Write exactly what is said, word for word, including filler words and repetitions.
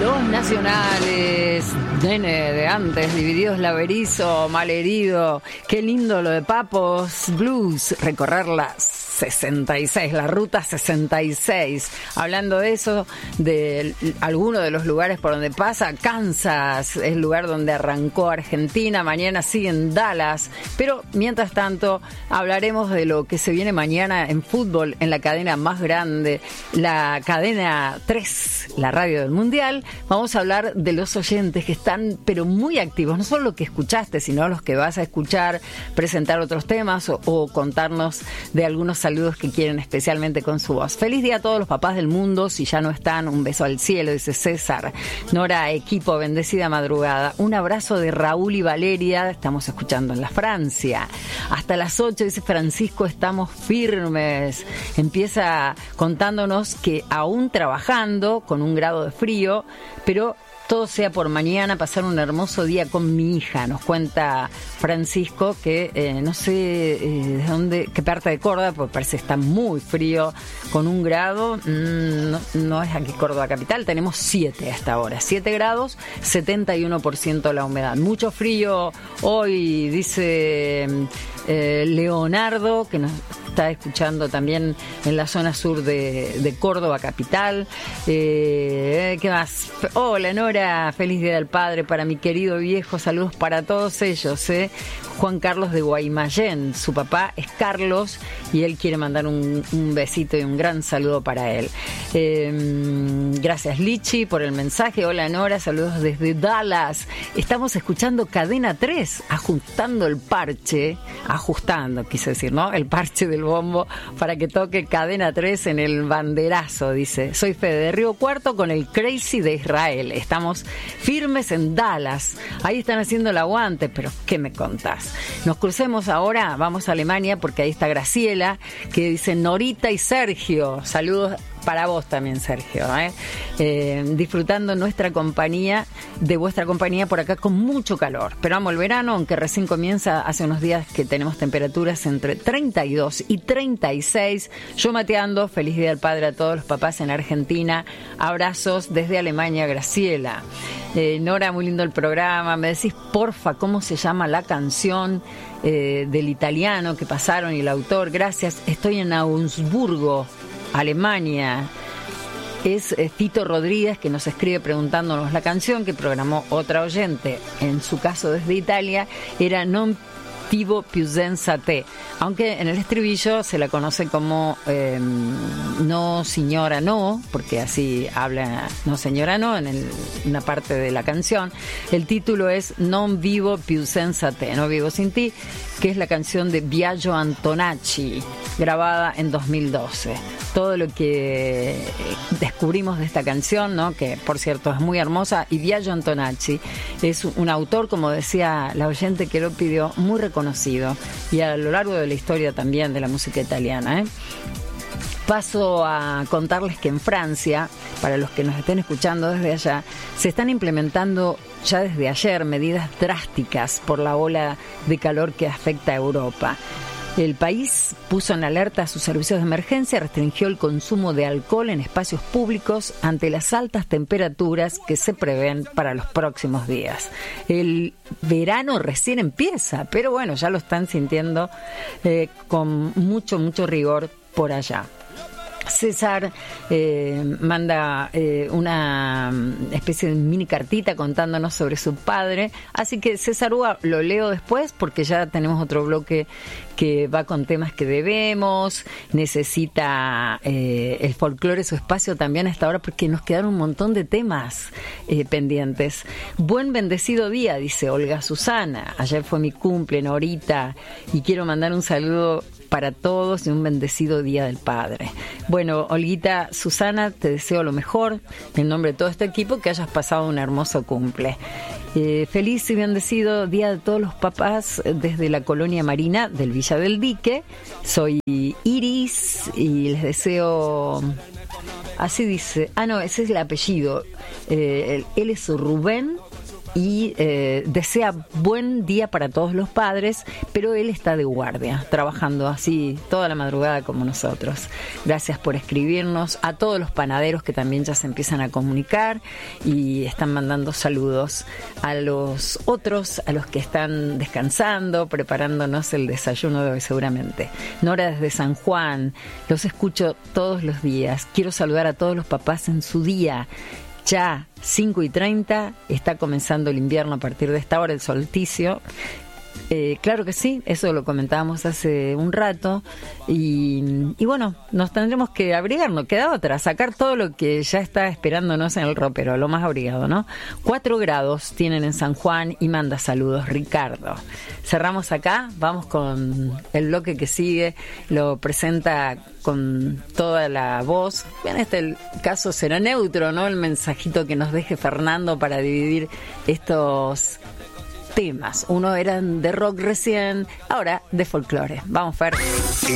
Los Nacionales, nene de antes, Divididos Laberizo, Malherido. Qué lindo lo de Papos Blues, recorrer las sesenta y seis, la ruta sesenta y seis. Hablando de eso, de alguno de los lugares por donde pasa, Kansas es el lugar donde arrancó Argentina, mañana sigue en Dallas, pero mientras tanto hablaremos de lo que se viene mañana en fútbol en la cadena más grande, la cadena tres, la radio del Mundial. Vamos a hablar de los oyentes que están pero muy activos, no solo lo que escuchaste, sino los que vas a escuchar, presentar otros temas o, o contarnos de algunos saludos que quieren especialmente con su voz. Feliz día a todos los papás del mundo, si ya no están, un beso al cielo, dice César. Nora, equipo, bendecida madrugada. Un abrazo de Raúl y Valeria, estamos escuchando en la Francia. Hasta las ocho, dice Francisco, estamos firmes. Empieza contándonos que aún trabajando, con un grado de frío, pero todo sea por mañana, pasar un hermoso día con mi hija. Nos cuenta Francisco que eh, no sé eh, de dónde, qué parte de Córdoba, porque parece que está muy frío, con un grado. Mmm, no, no es aquí Córdoba capital, tenemos siete hasta ahora, siete grados, setenta y uno por ciento la humedad. Mucho frío hoy, dice eh, Leonardo, que nos está escuchando también en la zona sur de, de Córdoba capital. Eh, ¿Qué más? Hola Nora, feliz día del padre para mi querido viejo, saludos para todos ellos. ¿eh? Juan Carlos de Guaymallén, su papá es Carlos y él quiere mandar un, un besito y un gran saludo para él. Eh, gracias Lichi por el mensaje. Hola Nora, saludos desde Dallas. Estamos escuchando Cadena tres, ajustando el parche, ajustando quise decir, ¿no? El parche del bombo para que toque Cadena tres en el banderazo, dice. Soy Fede de Río Cuarto con el Crazy de Israel. Estamos firmes en Dallas. Ahí están haciendo el aguante, pero ¿qué me contás? Nos crucemos ahora, vamos a Alemania porque ahí está Graciela, que dice Norita y Sergio. Saludos para vos también, Sergio, ¿eh? Eh, disfrutando nuestra compañía, de vuestra compañía por acá con mucho calor. Pero amo el verano, aunque recién comienza, hace unos días que tenemos temperaturas entre treinta y dos y treinta y seis. Yo mateando, feliz día del padre a todos los papás en Argentina. Abrazos desde Alemania, Graciela. Eh, Nora, muy lindo el programa. Me decís, porfa, ¿cómo se llama la canción eh, del italiano que pasaron y el autor? Gracias. Estoy en Augsburgo, Alemania. Es Tito Rodríguez que nos escribe preguntándonos la canción que programó otra oyente, en su caso desde Italia, era Non vivo più senza te, aunque en el estribillo se la conoce como eh, No señora no, porque así habla No señora no en el, una parte de la canción. El título es Non vivo più senza te, no vivo sin ti, que es la canción de Biagio Antonacci, grabada en dos mil doce. Todo lo que descubrimos de esta canción, ¿no? Que por cierto es muy hermosa, y Biagio Antonacci es un autor, como decía la oyente que lo pidió, muy reconocido, y a lo largo de la historia también de la música italiana, ¿eh? Paso a contarles que en Francia, para los que nos estén escuchando desde allá, se están implementando ya desde ayer medidas drásticas por la ola de calor que afecta a Europa. El país puso en alerta a sus servicios de emergencia, restringió el consumo de alcohol en espacios públicos ante las altas temperaturas que se prevén para los próximos días. El verano recién empieza, pero bueno, ya lo están sintiendo eh, con mucho, mucho rigor por allá. César eh, manda eh, una especie de mini cartita contándonos sobre su padre, así que César Uga lo leo después porque ya tenemos otro bloque que va con temas que debemos, necesita eh, el folclore su espacio también hasta ahora porque nos quedaron un montón de temas eh, pendientes. Buen bendecido día, dice Olga Susana, ayer fue mi cumple, Norita, y quiero mandar un saludo para todos y un bendecido día del padre. Bueno, Olguita, Susana, te deseo lo mejor en nombre de todo este equipo, que hayas pasado un hermoso cumple. Eh, feliz y bendecido día de todos los papás desde la colonia marina del Villa del Dique. Soy Iris y les deseo, así dice, ah no, ese es el apellido, eh, él es Rubén y eh, desea buen día para todos los padres, pero él está de guardia, trabajando así toda la madrugada como nosotros. Gracias por escribirnos, a todos los panaderos que también ya se empiezan a comunicar y están mandando saludos, a los otros, a los que están descansando, preparándonos el desayuno de hoy seguramente. Nora desde San Juan, los escucho todos los días. Quiero saludar a todos los papás en su día. Ya cinco y treinta, está comenzando el invierno a partir de esta hora, el solsticio. Eh, claro que sí, eso lo comentábamos hace un rato y, y bueno, nos tendremos que abrigar, no queda otra, sacar todo lo que ya está esperándonos en el ropero, lo más abrigado, ¿no? Cuatro grados tienen en San Juan y manda saludos Ricardo. Cerramos acá, vamos con el bloque que sigue, lo presenta con toda la voz, en este caso será neutro, ¿no? El mensajito que nos deje Fernando para dividir estos temas. Uno era de rock recién, ahora de folclore. Vamos, Fer.